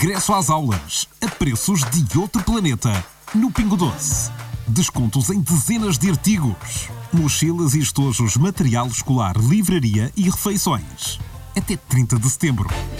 Regresso às aulas, a preços de outro planeta, no Pingo Doce. Descontos em dezenas de artigos. Mochilas e estojos, material escolar, livraria e refeições. Até 30 de setembro.